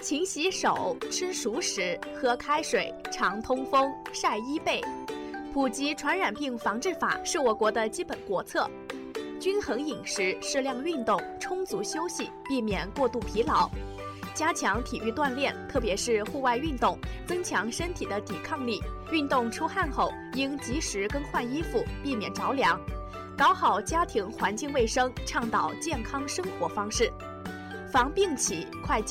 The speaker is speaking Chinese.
勤洗手，吃熟食，喝开水，常通风，晒衣被。普及传染病防治法是我国的基本国策。均衡饮食，适量运动，充足休息，避免过度疲劳。加强体育锻炼，特别是户外运动，增强身体的抵抗力。运动出汗后，应及时更换衣服，避免着凉。搞好家庭环境卫生，倡导健康生活方式。防病起，快